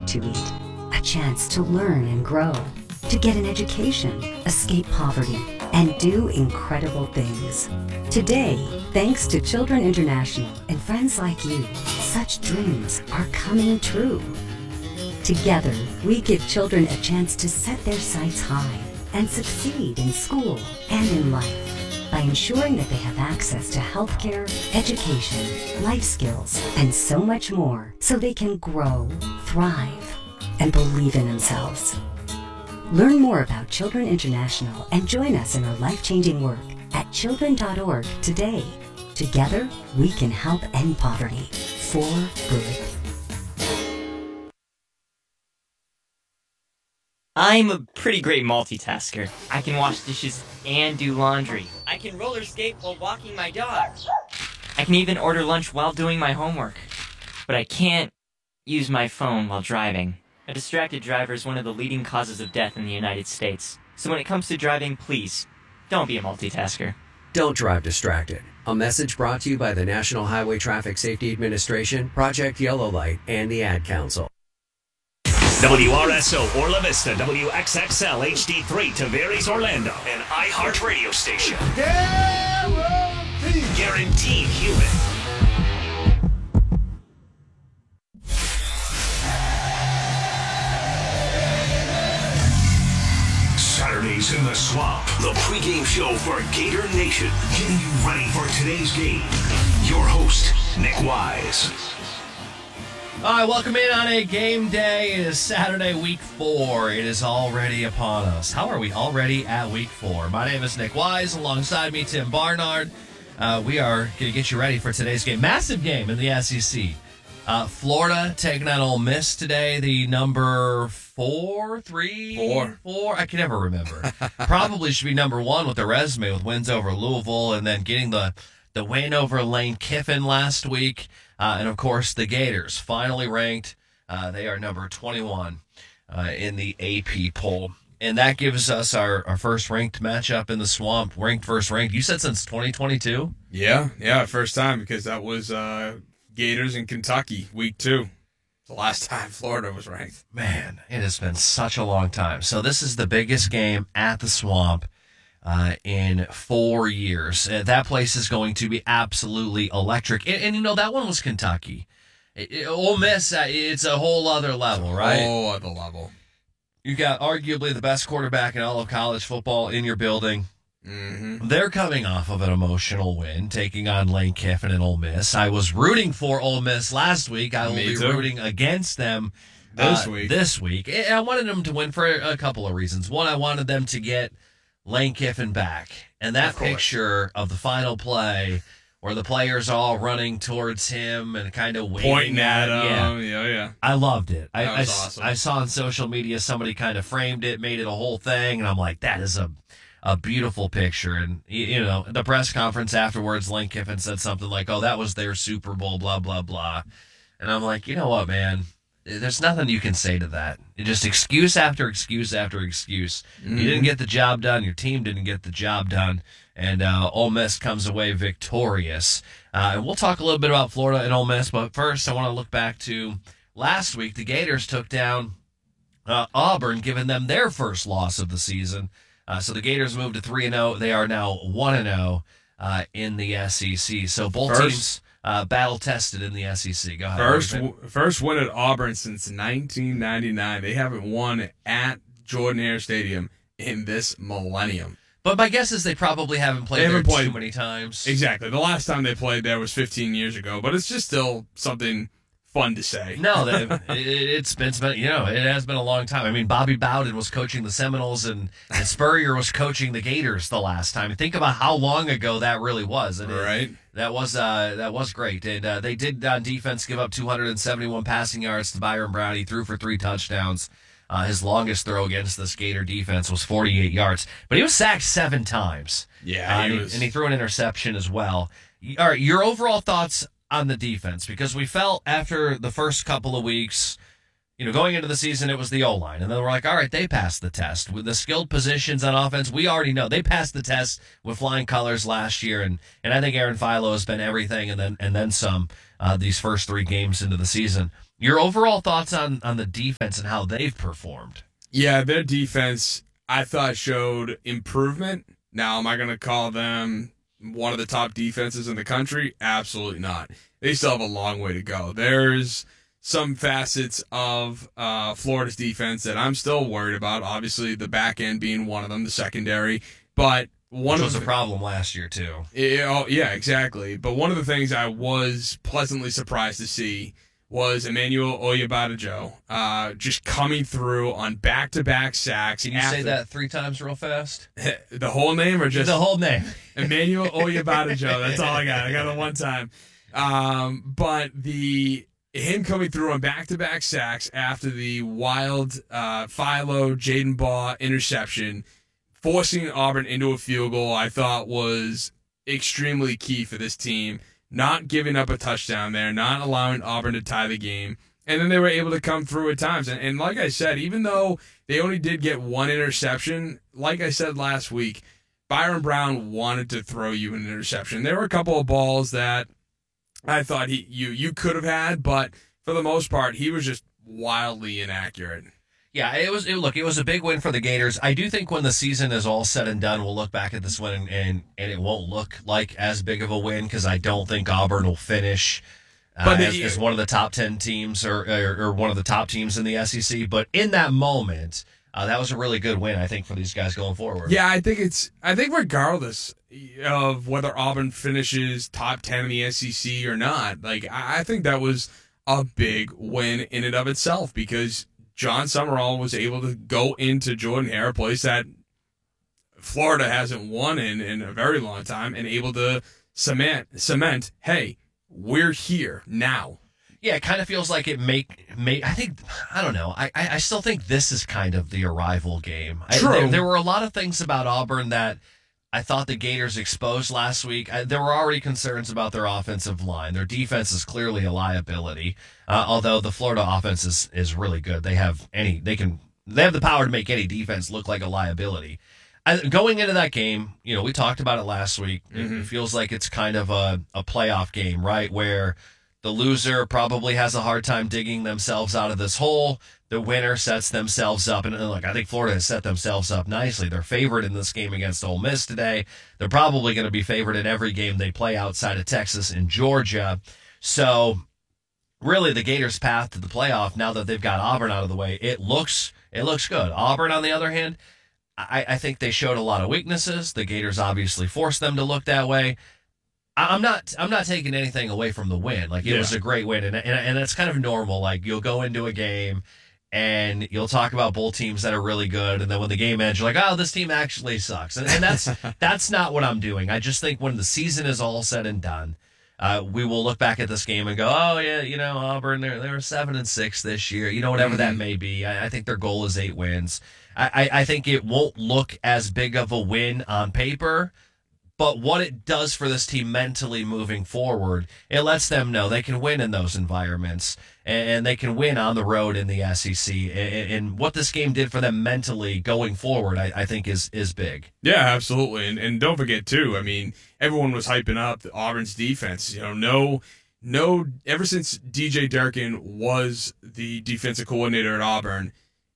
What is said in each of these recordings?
to eat, a chance to learn and grow, to get an education, escape poverty, and do incredible things. Today, thanks to Children International and friends like you, such dreams are coming true. Together, we give children a chance to set their sights high and succeed in school and in life by ensuring that they have access to healthcare, education, life skills, and so much more so they can grow, thrive, and believe in themselves. Learn more about Children International and join us in our life-changing work at children.org today. Together, we can help end poverty for good. I'm a pretty great multitasker. I can wash dishes and do laundry. I can roller skate while walking my dog. I can even order lunch while doing my homework. But I can't use my phone while driving. A distracted driver is one of the leading causes of death in the United States. So when it comes to driving, please, don't be a multitasker. Don't drive distracted. A message brought to you by the National Highway Traffic Safety Administration, Project Yellow Light, and the Ad Council. WRSO Orla Vista, WXXL HD3 Tavares Orlando, an iHeart radio station. Guaranteed human. Saturdays in the Swamp, the pregame show for Gator Nation, getting you ready for today's game. Your host, Nick Wise. All right, welcome in on a game day. It is Saturday, week 4. It is already upon us. How are we already at week 4? My name is Nick Wise. Alongside me, Tim Barnard. We are going to get you ready for today's game. Massive game in the SEC. Florida taking on Ole Miss today. The number 4. I can never remember. Probably should be number 1 with the resume with wins over Louisville and then getting the win over Lane Kiffin last week. And, of course, the Gators, finally ranked. They are number 21 in the AP poll. And that gives us our first ranked matchup in the Swamp, ranked versus ranked. You said since 2022? Yeah, first time because that was Gators in Kentucky, week 2. The last time Florida was ranked. Man, it has been such a long time. So this is the biggest game at the Swamp in 4 years. That place is going to be absolutely electric. And you know, that one was Kentucky. Ole Miss, it's a whole other level, right? Whole other level. You got arguably the best quarterback in all of college football in your building. Mm-hmm. They're coming off of an emotional win, taking on Lane Kiffin and Ole Miss. I was rooting for Ole Miss last week. I will be rooting against them this week. And I wanted them to win for a couple of reasons. One, I wanted them to get Lane Kiffin back. And that picture of the final play where the players are all running towards him and kind of waving pointing at him. Yeah. I loved it. That was awesome. I saw on social media somebody kind of framed it, made it a whole thing, and I'm like, that is a beautiful picture. And, you know, the press conference afterwards, Lane Kiffin said something like, oh, that was their Super Bowl, blah, blah, blah. And I'm like, you know what, man? There's nothing you can say to that. Just excuse after excuse after excuse. Mm-hmm. You didn't get the job done. Your team didn't get the job done. And Ole Miss comes away victorious. And we'll talk a little bit about Florida and Ole Miss. But first, I want to look back to last week. The Gators took down Auburn, giving them their first loss of the season. So the Gators moved to 3-0. They are now 1-0 in the SEC. So both teams battle-tested in the SEC. Go ahead. First win at Auburn since 1999. They haven't won at Jordan-Hare Stadium in this millennium. But my guess is they probably haven't played there too many times. Exactly. The last time they played there was 15 years ago, but it's just still something fun to say. No, it's been, you know, it has been a long time. I mean, Bobby Bowden was coaching the Seminoles and Spurrier was coaching the Gators the last time. Think about how long ago that really was. And right. That was great. And they did on defense give up 271 passing yards to Byron Brown. He threw for 3 touchdowns. His longest throw against the Gator defense was 48 yards. But he was sacked 7 times. Yeah, and he threw an interception as well. All right, your overall thoughts on the defense, because we felt after the first couple of weeks, going into the season, it was the O-line. And then we're like, all right, they passed the test. With the skilled positions on offense, we already know. They passed the test with flying colors last year. And I think Aaron Philo has been everything and then some these first 3 games into the season. Your overall thoughts on the defense and how they've performed? Yeah, their defense, I thought, showed improvement. Now, am I going to call them one of the top defenses in the country? Absolutely not. They still have a long way to go. There's some facets of Florida's defense that I'm still worried about. Obviously, the back end being one of them, the secondary. But Which was a problem last year, too. Yeah, exactly. But one of the things I was pleasantly surprised to see was Emmanuel Oyabadajo just coming through on back-to-back sacks. Can you say that 3 times real fast? The whole name or just? The whole name. Emmanuel Oyabadajo. That's all I got. I got it one time. But him coming through on back-to-back sacks after the wild Philo Jaden Baugh interception, forcing Auburn into a field goal, I thought was extremely key for this team. Not giving up a touchdown there, not allowing Auburn to tie the game. And then they were able to come through at times. And like I said, even though they only did get 1 interception, like I said last week, Byron Brown wanted to throw you an interception. There were a couple of balls that I thought you could have had, but for the most part, he was just wildly inaccurate. Yeah, it was a big win for the Gators. I do think when the season is all said and done, we'll look back at this win and it won't look like as big of a win because I don't think Auburn will finish as one of the top 10 teams or one of the top teams in the SEC. But in that moment, that was a really good win, I think, for these guys going forward. Yeah, I think regardless of whether Auburn finishes top 10 in the SEC or not, like I think that was a big win in and of itself because John Summerall was able to go into Jordan-Hare, a place that Florida hasn't won in a very long time, and able to cement, hey, we're here now. Yeah, it kind of feels like it I don't know. I still think this is kind of the arrival game. True. There were a lot of things about Auburn that I thought the Gators exposed last week. There were already concerns about their offensive line. Their defense is clearly a liability. Although the Florida offense is really good. They have the power to make any defense look like a liability. Going into that game, we talked about it last week. Mm-hmm. It feels like it's kind of a playoff game, right? Where the loser probably has a hard time digging themselves out of this hole. The winner sets themselves up. And look, I think Florida has set themselves up nicely. They're favored in this game against Ole Miss today. They're probably going to be favored in every game they play outside of Texas and Georgia. So really the Gators' path to the playoff, now that they've got Auburn out of the way, it looks good. Auburn, on the other hand, I think they showed a lot of weaknesses. The Gators obviously forced them to look that way. I'm not taking anything away from the win. Like, it was a great win, and it's kind of normal. Like, you'll go into a game and you'll talk about both teams that are really good, and then when the game ends, you're like, oh, this team actually sucks. And that's not what I'm doing. I just think when the season is all said and done, we will look back at this game and go, oh yeah, Auburn, they're 7-6 this year. Whatever that may be. I think their goal is 8 wins. I think it won't look as big of a win on paper. But what it does for this team mentally moving forward, it lets them know they can win in those environments and they can win on the road in the SEC. And what this game did for them mentally going forward, I think is big. Yeah, absolutely. And don't forget, too, I mean, everyone was hyping up Auburn's defense. Ever since DJ Durkin was the defensive coordinator at Auburn,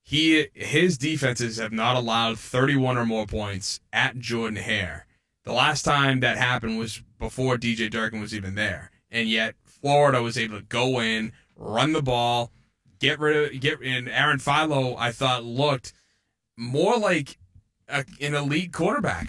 his defenses have not allowed 31 or more points at Jordan-Hare. The last time that happened was before DJ Durkin was even there. And yet Florida was able to go in, run the ball, get in. Aaron Philo, I thought, looked more like an elite quarterback.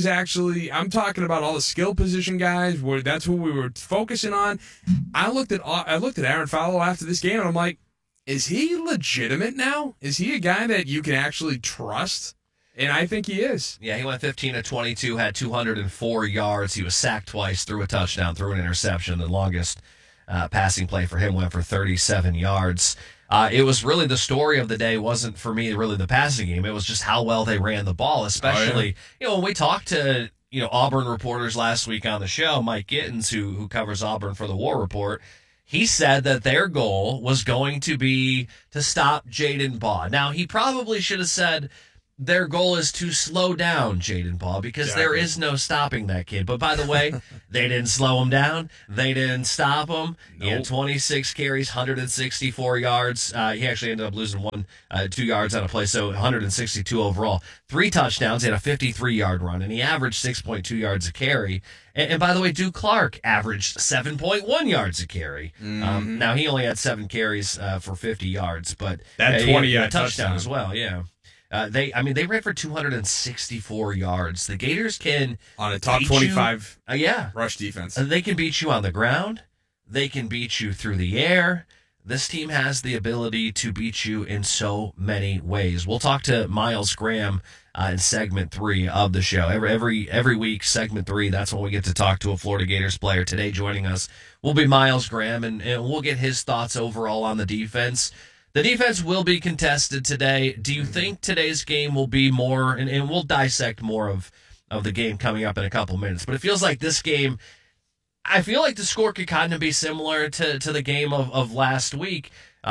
I'm talking about all the skill position guys, that's who we were focusing on. I looked at Aaron Philo after this game, and I'm like, is he legitimate now? Is he a guy that you can actually trust? And I think he is. Yeah, he went 15 of 22, had 204 yards. He was sacked twice, threw a touchdown, threw an interception. The longest passing play for him went for 37 yards. It was really the story of the day wasn't, for me, really the passing game. It was just how well they ran the ball, especially, when we talked to, Auburn reporters last week on the show, Mike Gittins, who covers Auburn for the War Report, he said that their goal was going to be to stop Jaden Baugh. Now, he probably should have said their goal is to slow down Jaden Baugh because there is no stopping that kid. But by the way, they didn't slow him down. They didn't stop him. He had 26 carries, 164 yards. He actually ended up losing 2 yards on a play, so 162 overall. 3 touchdowns. He had a 53-yard run, and he averaged 6.2 yards a carry. And by the way, Duke Clark averaged 7.1 yards a carry. Now, he only had 7 carries for 50 yards, but that 20-yard touchdown as well, yeah. They ran for 264 yards. The Gators can on a top 25 rush defense. They can beat you on the ground. They can beat you through the air. This team has the ability to beat you in so many ways. We'll talk to Miles Graham in segment 3 of the show. Every week, segment 3, that's when we get to talk to a Florida Gators player. Today joining us will be Miles Graham, and we'll get his thoughts overall on the defense. The defense will be contested today. Do you think today's game will be more, and we'll dissect more of the game coming up in a couple minutes, but it feels like this game, I feel like the score could kind of be similar to the game of last week.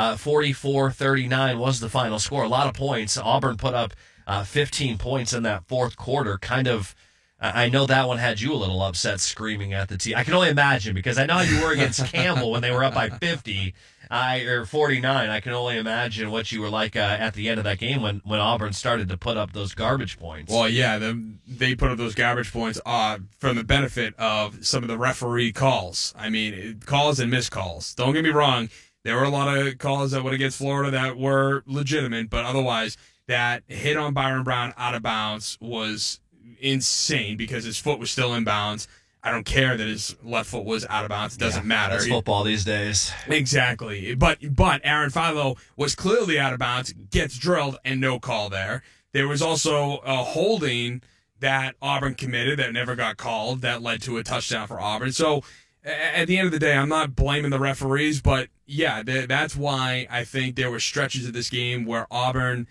44-39 was the final score. A lot of points. Auburn put up 15 points in that fourth quarter. Kind of, I know that one had you a little upset screaming at the team. I can only imagine because I know how you were against Campbell when they were up by 50. Or 49, I can only imagine what you were like at the end of that game when Auburn started to put up those garbage points. Well, yeah, they put up those garbage points from the benefit of some of the referee calls. I mean, calls and missed calls. Don't get me wrong. There were a lot of calls that went against Florida that were legitimate, but otherwise, that hit on Byron Brown out of bounds was insane because his foot was still in bounds. I don't care that his left foot was out of bounds. It doesn't matter. That's football these days. Exactly. But Aaron Philo was clearly out of bounds, gets drilled, and no call there. There was also a holding that Auburn committed that never got called that led to a touchdown for Auburn. So at the end of the day, I'm not blaming the referees, but yeah, that's why I think there were stretches of this game where Auburn,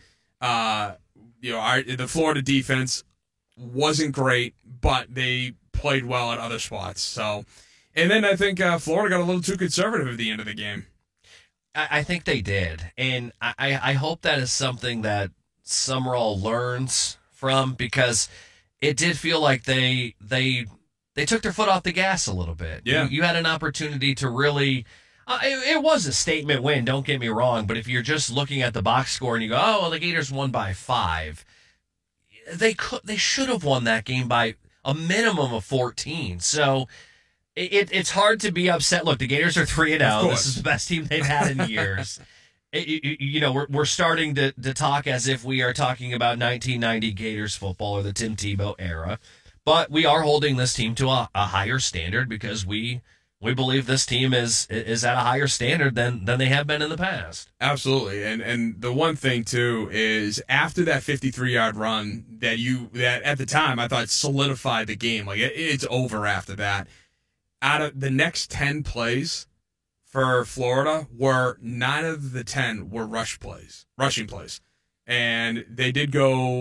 the Florida defense wasn't great, but they played well at other spots. So, and then I think Florida got a little too conservative at the end of the game. I think they did, and I hope that is something that Summerall learns from because it did feel like they took their foot off the gas a little bit. Yeah, you had an opportunity to really. It was a statement win. Don't get me wrong, but if you're just looking at the box score and you go, "Oh, well, the Gators won by 5," they should have won that game by a minimum of 14. So it's hard to be upset. Look, the Gators are 3-0. This is the best team they've had in years. We're starting to talk as if we are talking about 1990 Gators football or the Tim Tebow era. But we are holding this team to a higher standard because we believe this team is at a higher standard than they have been in the past. Absolutely. And the one thing too is after that 53-yard run that at the time I thought solidified the game. Like it's over after that. Out of the next 10 plays for Florida 9 of the 10 were rushing plays. And they did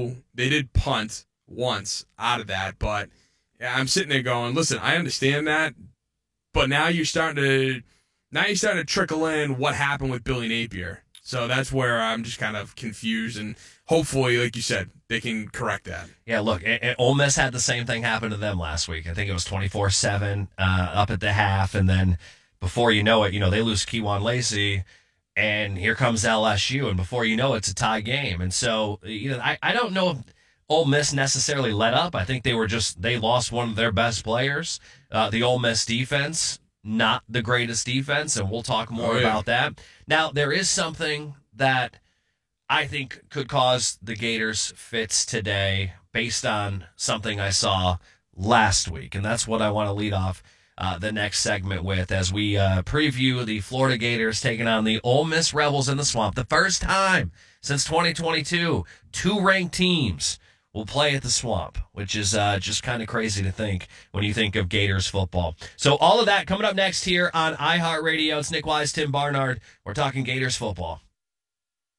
punt once out of that, but I'm sitting there going, listen, I understand that. But now you're starting to trickle in what happened with Billy Napier. So that's where I'm just kind of confused, and hopefully, like you said, they can correct that. Yeah, look, Ole Miss had the same thing happen to them last week. I think it was 24-7 up at the half, and then before you know it, they lose Kewan Lacey, and here comes LSU, and before you know it, it's a tie game. And so, I don't know if Ole Miss necessarily let up. I think they lost one of their best players. The Ole Miss defense, not the greatest defense, and we'll talk more about that. Now, there is something that I think could cause the Gators fits today based on something I saw last week, and that's what I want to lead off the next segment with as we preview the Florida Gators taking on the Ole Miss Rebels in the Swamp. The first time since 2022, 2 ranked teams will play at the Swamp, which is just kind of crazy to think when you think of Gators football. So all of that coming up next here on iHeartRadio. It's Nick Wise, Tim Barnard. We're talking Gators football.